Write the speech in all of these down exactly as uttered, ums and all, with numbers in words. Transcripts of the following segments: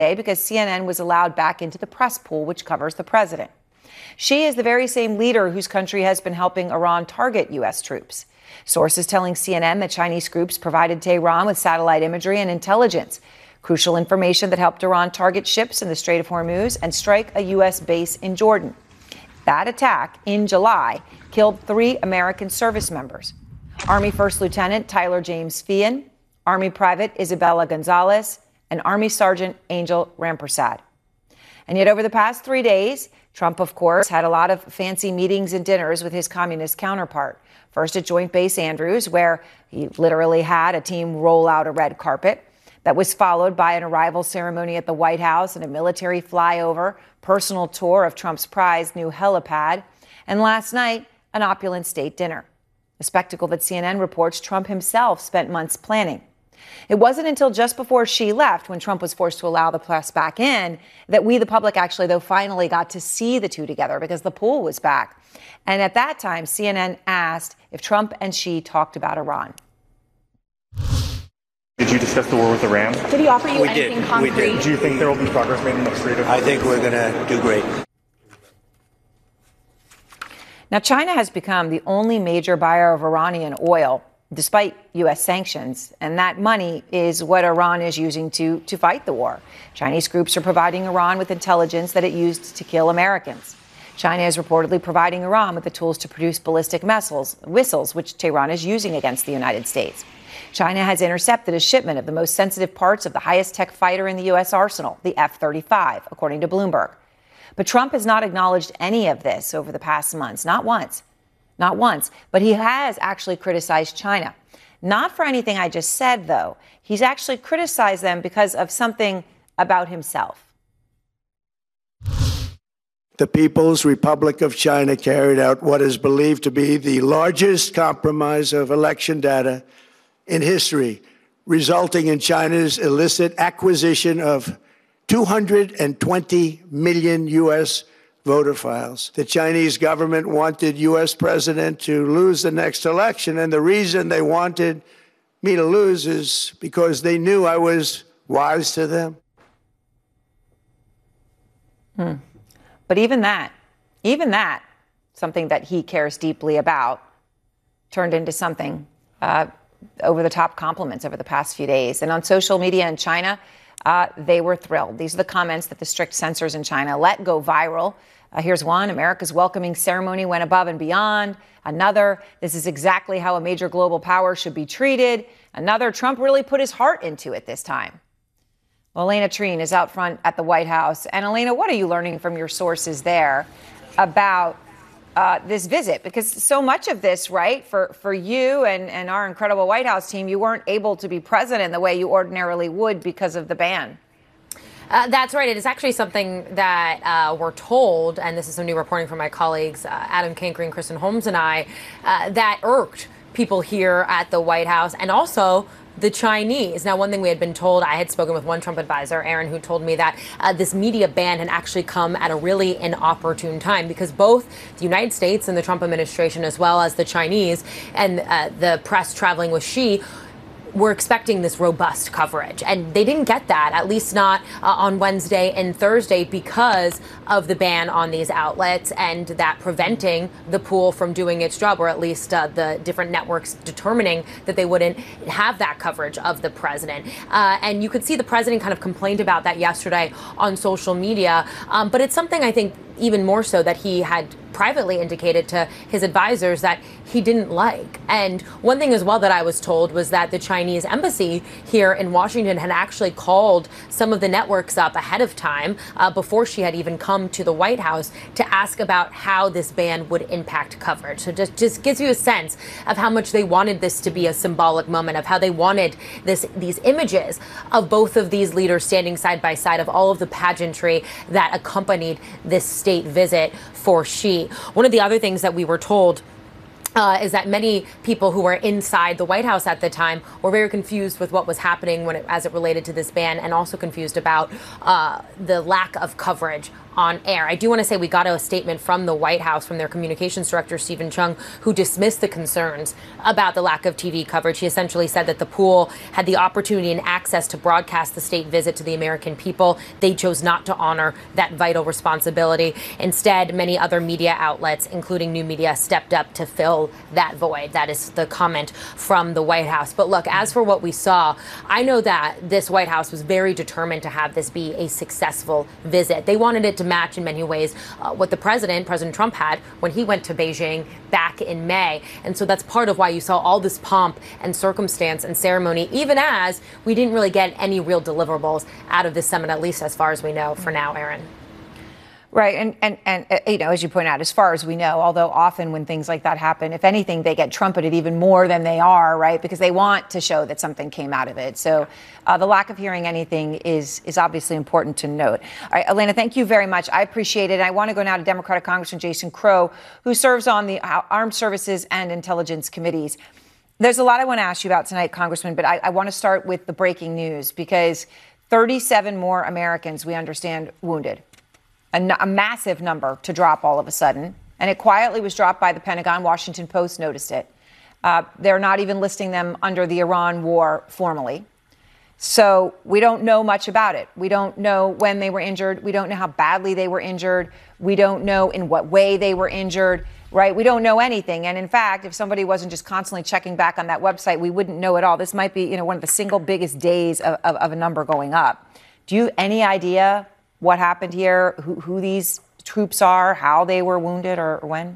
because C N N was allowed back into the press pool, which covers the president. She is the very same leader whose country has been helping Iran target U S troops. Sources telling C N N that Chinese groups provided Tehran with satellite imagery and intelligence, crucial information that helped Iran target ships in the Strait of Hormuz and strike a U S base in Jordan. That attack in July killed three American service members: Army First Lieutenant Tyler James Feehan, Army Private Isabella Gonzalez, and Army Sergeant Angel Rampersad. And yet over the past three days, Trump, of course, had a lot of fancy meetings and dinners with his communist counterpart. First at Joint Base Andrews, where he literally had a team roll out a red carpet. That was followed by an arrival ceremony at the White House and a military flyover, personal tour of Trump's prized new helipad, and last night, an opulent state dinner. A spectacle that C N N reports Trump himself spent months planning. It wasn't until just before she left, when Trump was forced to allow the press back in, that we, the public, actually, though, finally got to see the two together because the pool was back. And at that time, C N N asked if Trump and she talked about Iran. Did you discuss the war with Iran? Did he offer you we anything did. concrete? We did. Do you think there will be progress made in the Strait of Hormuz? I think we're going to do great. Now, China has become the only major buyer of Iranian oil, despite U S sanctions, and that money is what Iran is using to, to fight the war. Chinese groups are providing Iran with intelligence that it used to kill Americans. China is reportedly providing Iran with the tools to produce ballistic missiles, missiles, which Tehran is using against the United States. China has intercepted a shipment of the most sensitive parts of the highest tech fighter in the U S arsenal, the F thirty-five, according to Bloomberg. But Trump has not acknowledged any of this over the past months, not once. Not once, but he has actually criticized China. Not for anything I just said, though. He's actually criticized them because of something about himself. The People's Republic of China carried out what is believed to be the largest compromise of election data in history, resulting in China's illicit acquisition of two hundred twenty million U S voter files. The Chinese government wanted U S president to lose the next election, and the reason they wanted me to lose is because they knew I was wise to them. Hmm. But even that, even that, something that he cares deeply about, turned into something uh, over-the-top compliments over the past few days. And on social media in China, uh, they were thrilled. These are the comments that the strict censors in China let go viral. Uh, here's one: America's welcoming ceremony went above and beyond. Another: this is exactly how a major global power should be treated. Another: Trump really put his heart into it this time. Well, Elena Treen is out front at the White House. And Elena, what are you learning from your sources there about uh, this visit? Because so much of this, right, for, for you and, and our incredible White House team, you weren't able to be present in the way you ordinarily would because of the ban. Uh, that's right. It is actually something that uh, we're told, and this is some new reporting from my colleagues, uh, Adam Cankering, Kristen Holmes, and I, uh, that irked people here at the White House and also the Chinese. Now, one thing we had been told, I had spoken with one Trump advisor, Aaron, who told me that uh, this media ban had actually come at a really inopportune time because both the United States and the Trump administration, as well as the Chinese and uh, the press traveling with Xi, were expecting this robust coverage. And they didn't get that, at least not uh, on Wednesday and Thursday, because of the ban on these outlets and that preventing the pool from doing its job, or at least uh, the different networks determining that they wouldn't have that coverage of the president. Uh, and you could see the president kind of complained about that yesterday on social media. Um, but it's something I think even more so that he had privately indicated to his advisors that he didn't like. And one thing as well that I was told was that the Chinese embassy here in Washington had actually called some of the networks up ahead of time uh, before she had even come to the White House to ask about how this ban would impact coverage. So just, just gives you a sense of how much they wanted this to be a symbolic moment, of how they wanted this these images of both of these leaders standing side by side, of all of the pageantry that accompanied this state visit for Xi. One of the other things that we were told Uh, is that many people who were inside the White House at the time were very confused with what was happening when it, as it related to this ban, and also confused about uh, the lack of coverage on air. I do want to say we got a statement from the White House, from their communications director, Stephen Chung, who dismissed the concerns about the lack of T V coverage. He essentially said that the pool had the opportunity and access to broadcast the state visit to the American people. They chose not to honor that vital responsibility. Instead, many other media outlets, including new media, stepped up to fill that void. That is the comment from the White House. But look, as for what we saw, I know that this White House was very determined to have this be a successful visit. They wanted it to match in many ways uh, what the president, President Trump, had when he went to Beijing back in May. And so that's part of why you saw all this pomp and circumstance and ceremony, even as we didn't really get any real deliverables out of this summit, at least as far as we know for now, Aaron. Right. And, and, and uh, you know, as you point out, as far as we know, although often when things like that happen, if anything, they get trumpeted even more than they are, right, because they want to show that something came out of it. So uh, the lack of hearing anything is is obviously important to note. All right, Elena, thank you very much. I appreciate it. I want to go now to Democratic Congressman Jason Crow, who serves on the Armed Services and Intelligence Committees. There's a lot I want to ask you about tonight, Congressman, but I, I want to start with the breaking news, because thirty-seven more Americans, we understand, wounded. A, n- a massive number to drop all of a sudden. And it quietly was dropped by the Pentagon. Washington Post noticed it. Uh, they're not even listing them under the Iran war formally. So we don't know much about it. We don't know when they were injured. We don't know how badly they were injured. We don't know in what way they were injured, right? We don't know anything. And in fact, if somebody wasn't just constantly checking back on that website, we wouldn't know at all. This might be, you know, one of the single biggest days of, of, of a number going up. Do you have any idea what happened here, who, who these troops are, how they were wounded, or when?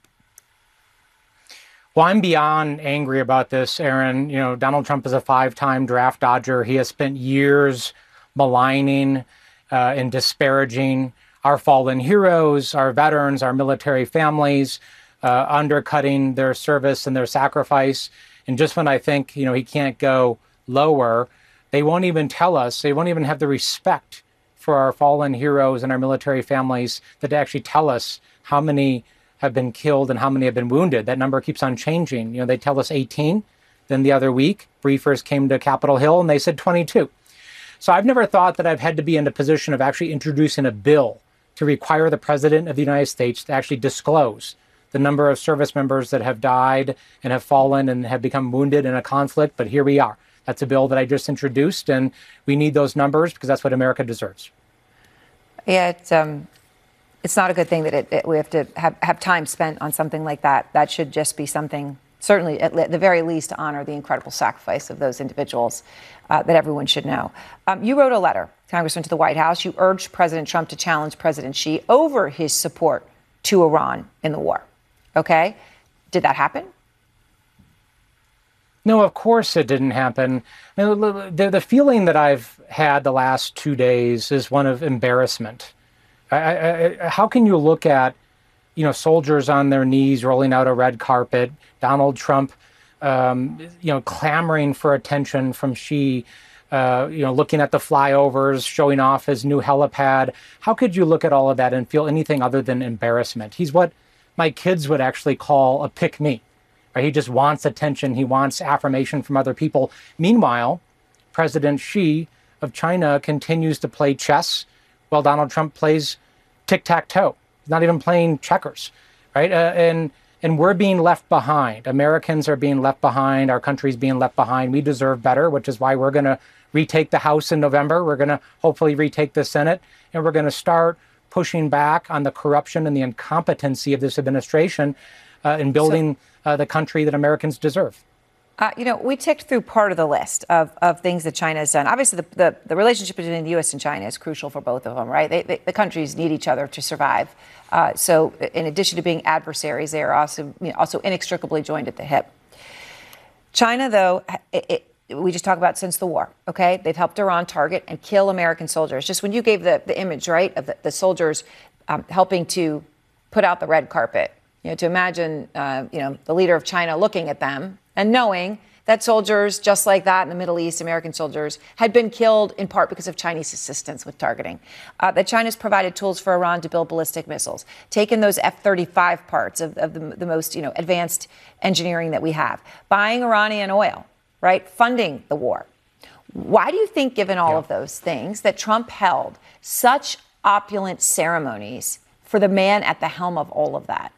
Well, I'm beyond angry about this, Aaron. You know, Donald Trump is a five-time draft dodger. He has spent years maligning uh, and disparaging our fallen heroes, our veterans, our military families, uh, undercutting their service and their sacrifice. And just when I think, you know, he can't go lower, they won't even tell us, they won't even have the respect for our fallen heroes and our military families that actually tell us how many have been killed and how many have been wounded. That number keeps on changing. You know, they tell us eighteen. Then the other week, briefers came to Capitol Hill and they said twenty-two. So I've never thought that I've had to be in a position of actually introducing a bill to require the President of the United States to actually disclose the number of service members that have died and have fallen and have become wounded in a conflict. But here we are. That's a bill that I just introduced, and we need those numbers because that's what America deserves. Yeah, it's, um, it's not a good thing that it, it, we have to have, have time spent on something like that. That should just be something, certainly at, at the very least, to honor the incredible sacrifice of those individuals uh, that everyone should know. Um, you wrote a letter, Congressman, to the White House. You urged President Trump to challenge President Xi over his support to Iran in the war. Okay? Did that happen? No, of course it didn't happen. I mean, the, the feeling that I've had the last two days is one of embarrassment. I, I, how can you look at, you know, soldiers on their knees rolling out a red carpet, Donald Trump, um, you know, clamoring for attention from Xi, uh, you know, looking at the flyovers, showing off his new helipad. How could you look at all of that and feel anything other than embarrassment? He's what my kids would actually call a pick-me. He just wants attention. He wants affirmation from other people. Meanwhile, President Xi of China continues to play chess while Donald Trump plays tic-tac-toe. He's not even playing checkers, right? Uh, and and we're being left behind. Americans are being left behind. Our country's being left behind. We deserve better, which is why we're going to retake the House in November. We're going to hopefully retake the Senate, and we're going to start pushing back on the corruption and the incompetency of this administration uh, in building so- Uh, the country that Americans deserve. Uh, you know, we ticked through part of the list of, of things that China has done. Obviously, the, the, the relationship between the U S and China is crucial for both of them, right? They, they, the countries need each other to survive. Uh, so in addition to being adversaries, they are also, you know, also inextricably joined at the hip. China, though, it, it, we just talked about since the war, okay? They've helped Iran target and kill American soldiers. Just when you gave the, the image, right, of the, the soldiers um, helping to put out the red carpet, you know, to imagine, uh, you know, the leader of China looking at them and knowing that soldiers just like that in the Middle East, American soldiers, had been killed in part because of Chinese assistance with targeting. Uh, that China's provided tools for Iran to build ballistic missiles, taken those F thirty-five parts of, of the, the most, you know, advanced engineering that we have, buying Iranian oil, right, funding the war. Why do you think, given all yeah. of those things, that Trump held such opulent ceremonies for the man at the helm of all of that?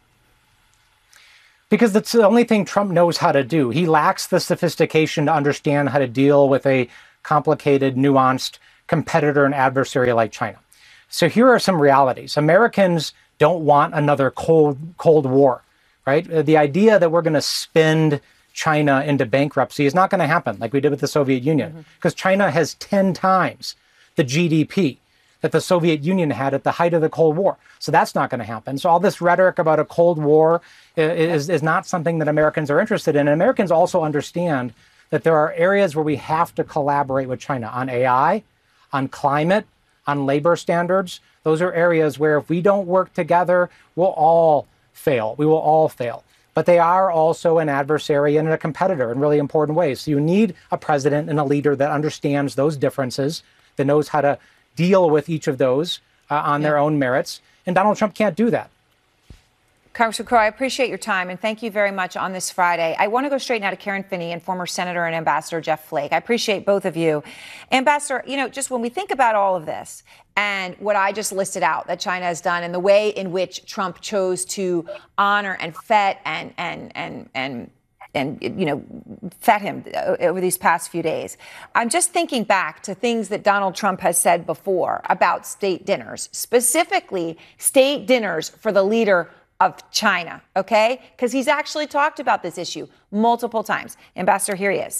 Because that's the only thing Trump knows how to do. He lacks the sophistication to understand how to deal with a complicated, nuanced competitor and adversary like China. So here are some realities. Americans don't want another cold, cold war, right? The idea that we're going to spend China into bankruptcy is not going to happen like we did with the Soviet Union, because mm-hmm. China has ten times the G D P that the Soviet Union had at the height of the Cold War. So that's not going to happen. So all this rhetoric about a Cold War is, is not something that Americans are interested in. And Americans also understand that there are areas where we have to collaborate with China on A I, on climate, on labor standards. Those are areas where if we don't work together, we'll all fail. We will all fail. But they are also an adversary and a competitor in really important ways. So you need a president and a leader that understands those differences, that knows how to deal with each of those uh, on yeah. their own merits. And Donald Trump can't do that. Congressman Crow, I appreciate your time, and thank you very much on this Friday. I want to go straight now to Karen Finney and former Senator and Ambassador Jeff Flake. I appreciate both of you. Ambassador, you know, just when we think about all of this and what I just listed out that China has done and the way in which Trump chose to honor and fet and and and and and, you know, fed him over these past few days. I'm just thinking back to things that Donald Trump has said before about state dinners, specifically state dinners for the leader of China, okay? Because he's actually talked about this issue multiple times. Ambassador, here he is.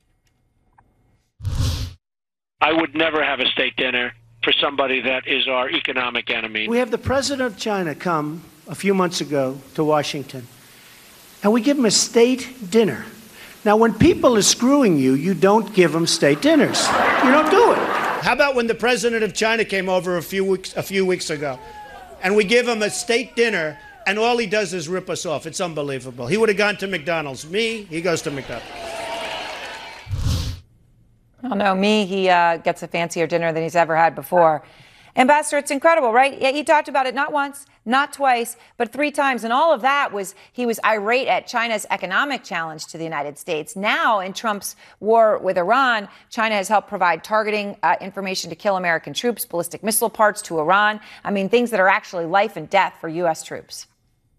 I would never have a state dinner for somebody that is our economic enemy. We have the president of China come a few months ago to Washington, and we give him a state dinner. Now, when people are screwing you, you don't give them state dinners. You don't do it. How about when the president of China came over a few weeks a few weeks ago, and we give him a state dinner, and all he does is rip us off? It's unbelievable. He would have gone to McDonald's. Me, he goes to McDonald's. Oh, no, me, he uh, gets a fancier dinner than he's ever had before. Ambassador, it's incredible, right? Yeah, he talked about it not once, not twice, but three times. And all of that was he was irate at China's economic challenge to the United States. Now, in Trump's war with Iran, China has helped provide targeting uh, information to kill American troops, ballistic missile parts to Iran. I mean, things that are actually life and death for U S troops.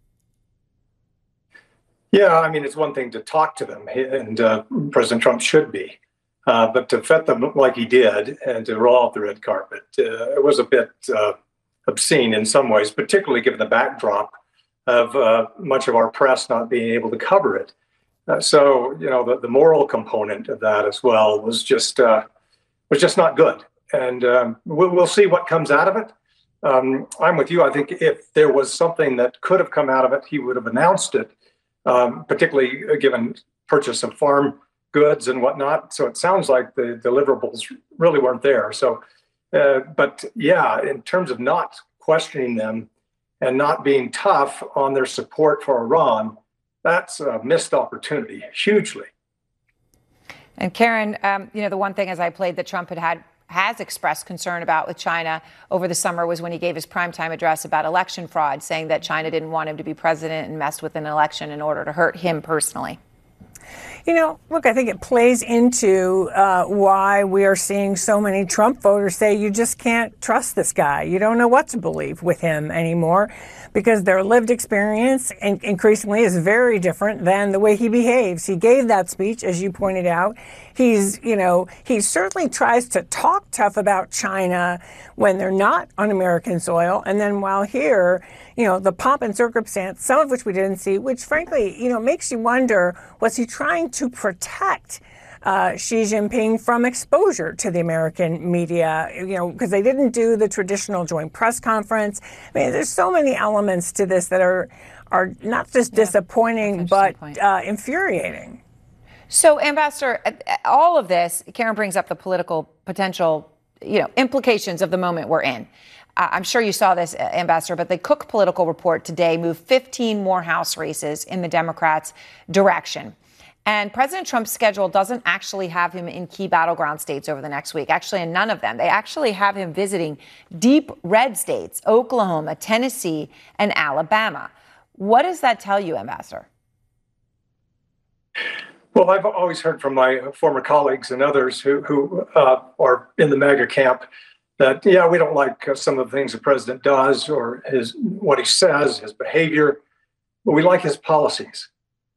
Yeah, I mean, it's one thing to talk to them, and uh, President Trump should be. Uh, but to fet them like he did and to roll out the red carpet, uh, it was a bit uh, obscene in some ways, particularly given the backdrop of uh, much of our press not being able to cover it. Uh, so, you know, the, the moral component of that as well was just uh, was just not good. And um, we'll, we'll see what comes out of it. Um, I'm with you. I think if there was something that could have come out of it, he would have announced it, um, particularly given purchase of farm goods and whatnot. So it sounds like the deliverables really weren't there. So, uh, but yeah, in terms of not questioning them and not being tough on their support for Iran, that's a missed opportunity, hugely. And Karen, um, you know, the one thing as I played that Trump had had has expressed concern about with China over the summer was when he gave his primetime address about election fraud, saying that China didn't want him to be president and messed with an election in order to hurt him personally. You know, look, I think it plays into uh, why we are seeing so many Trump voters say you just can't trust this guy. You don't know what to believe with him anymore because their lived experience in- increasingly is very different than the way he behaves. He gave that speech, as you pointed out. He's, you know, he certainly tries to talk tough about China when they're not on American soil. And then while here, you know, the pomp and circumstance, some of which we didn't see, which frankly, you know, makes you wonder, was he trying to protect uh, Xi Jinping from exposure to the American media, you know, because they didn't do the traditional joint press conference. I mean, there's so many elements to this that are are not just yeah, disappointing, but uh, infuriating. So, Ambassador, all of this, Karen brings up the political potential, you know, implications of the moment we're in. Uh, I'm sure you saw this, uh, Ambassador, but the Cook Political Report today moved fifteen more House races in the Democrats' direction. And President Trump's schedule doesn't actually have him in key battleground states over the next week. Actually, in none of them. They actually have him visiting deep red states, Oklahoma, Tennessee, and Alabama. What does that tell you, Ambassador? Well, I've always heard from my former colleagues and others who, who uh, are in the MAGA camp that, yeah, we don't like uh, some of the things the president does or his what he says, his behavior, but we like his policies.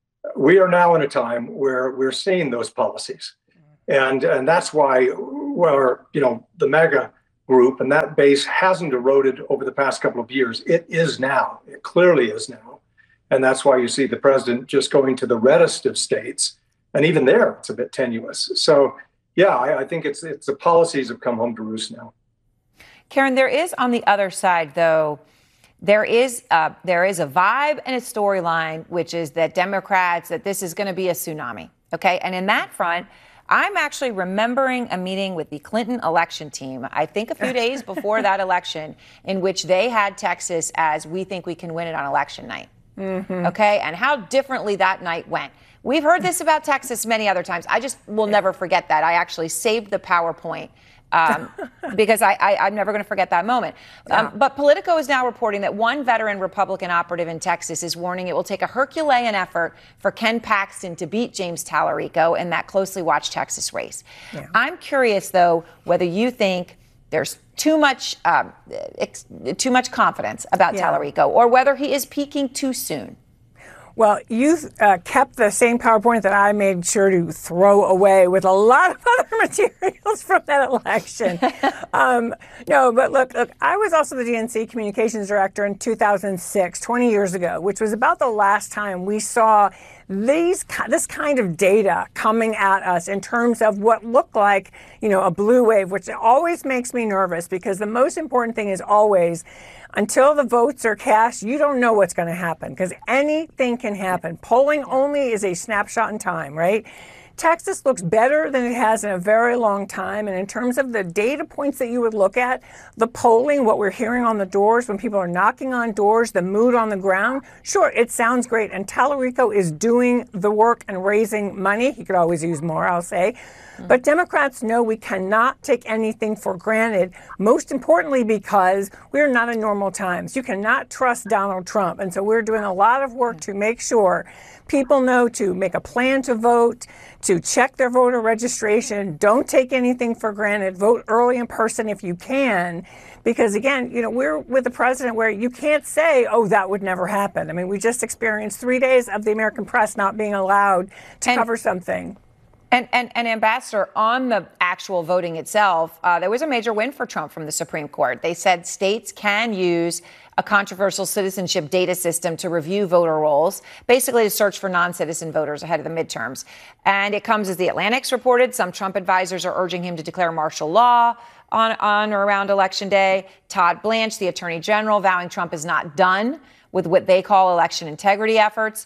We are now in a time where we're seeing those policies. And, and that's why where, you know, the MAGA group and that base hasn't eroded over the past couple of years. It is now. It clearly is now. And that's why you see the president just going to the reddest of states. And even there, it's a bit tenuous. So, yeah, I, I think it's it's the policies have come home to roost now. Karen, there is on the other side, though, there is uh, there is a vibe and a storyline, which is that Democrats, that this is going to be a tsunami. OK, and in that front, I'm actually remembering a meeting with the Clinton election team, I think a few days before that election, in which they had Texas as we think we can win it on election night. Mm-hmm. OK, and how differently that night went. We've heard this about Texas many other times. I just will never forget that. I actually saved the PowerPoint um, because I, I, I'm never going to forget that moment. Um, yeah. But Politico is now reporting that one veteran Republican operative in Texas is warning it will take a Herculean effort for Ken Paxton to beat James Tallarico in that closely watched Texas race. Yeah. I'm curious, though, whether you think there's too much um, ex- too much confidence about yeah. Tallarico or whether he is peaking too soon. Well, you uh, kept the same PowerPoint that I made sure to throw away with a lot of other materials from that election. um, no, but look, look, I was also the D N C communications director in two thousand six, twenty years ago, which was about the last time we saw these this kind of data coming at us in terms of what looked like, you know, a blue wave, which always makes me nervous because the most important thing is always, until the votes are cast, you don't know what's going to happen because anything can happen. Polling only is a snapshot in time, right? Texas looks better than it has in a very long time. And in terms of the data points that you would look at, the polling, what we're hearing on the doors, when people are knocking on doors, the mood on the ground, sure, it sounds great. And Tallarico is doing the work and raising money. He could always use more, I'll say. Mm-hmm. But Democrats know we cannot take anything for granted, most importantly because we're not in normal times. You cannot trust Donald Trump. And so we're doing a lot of work to make sure people know to make a plan to vote, to check their voter registration. Don't take anything for granted. Vote early in person if you can. Because, again, you know, we're with the president where you can't say, oh, that would never happen. I mean, we just experienced three days of the American press not being allowed to and, cover something. And, and, and Ambassador, on the actual voting itself, uh, there was a major win for Trump from the Supreme Court. They said states can use a controversial citizenship data system to review voter rolls, basically to search for non-citizen voters ahead of the midterms. And it comes as the Atlantic's reported. Some Trump advisors are urging him to declare martial law on, on or around Election Day. Todd Blanche, the Attorney General, vowing Trump is not done with what they call election integrity efforts.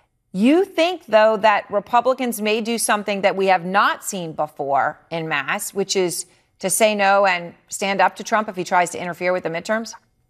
You think, though, that Republicans may do something that we have not seen before en masse, which is to say no and stand up to Trump if he tries to interfere with the midterms?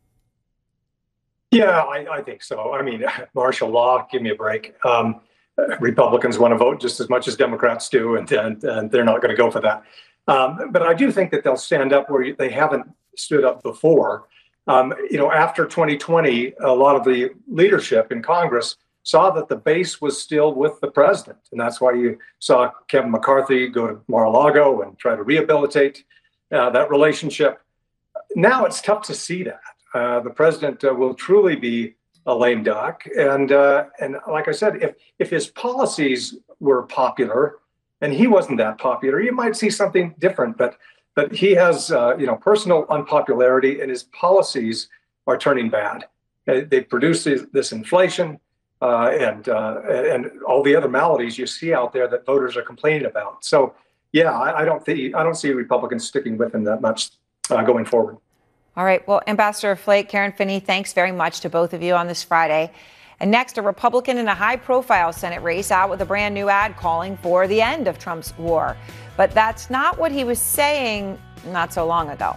Yeah, I, I think so. I mean, martial law, give me a break. Um, Republicans want to vote just as much as Democrats do, and, and, and they're not going to go for that. Um, but I do think that they'll stand up where they haven't stood up before. Um, you know, after twenty twenty, a lot of the leadership in Congress saw that the base was still with the president. And that's why you saw Kevin McCarthy go to Mar-a-Lago and try to rehabilitate uh, that relationship. Now it's tough to see that. Uh, the president uh, will truly be a lame duck. And uh, and like I said, if if his policies were popular and he wasn't that popular, you might see something different. But but he has uh, you know personal unpopularity, and his policies are turning bad. Uh, they produce this, this inflation uh, and uh, and all the other maladies you see out there that voters are complaining about. So yeah, I, I don't think I don't see Republicans sticking with him that much uh, going forward. All right. Well, Ambassador Flake, Karen Finney, thanks very much to both of you on this Friday. And next, a Republican in a high-profile Senate race out with a brand new ad calling for the end of Trump's war. But that's not what he was saying not so long ago.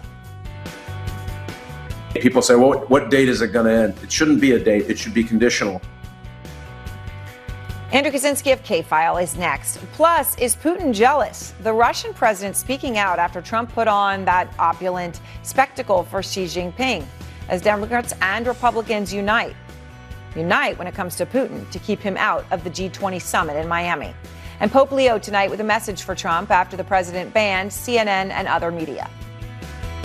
People say, well, what date is it going to end? It shouldn't be a date. It should be conditional. Andrew Kaczynski of K-File is next. Plus, is Putin jealous? The Russian president speaking out after Trump put on that opulent spectacle for Xi Jinping, as Democrats and Republicans unite. Unite when it comes to Putin to keep him out of the G twenty summit in Miami. And Pope Leo tonight with a message for Trump after the president banned C N N and other media.